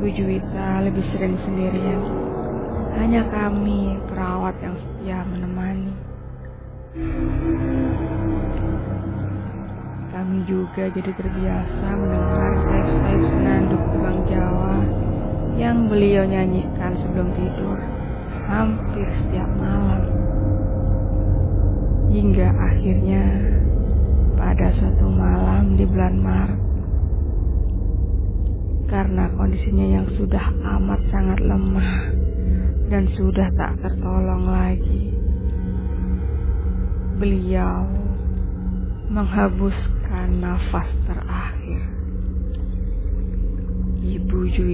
Ibu Juwita lebih sering sendirian. Hanya kami, perawat yang setia menemani. Kami juga jadi terbiasa mendengar sayup-sayup senandung tebang Jawa yang beliau nyanyikan sebelum tidur hampir setiap malam. Hingga akhirnya pada suatu malam di bulan Maret, karena kondisinya yang sudah amat sangat lemah dan sudah tak tertolong lagi, beliau menghembuskan nafas terakhir. Ibu Juwita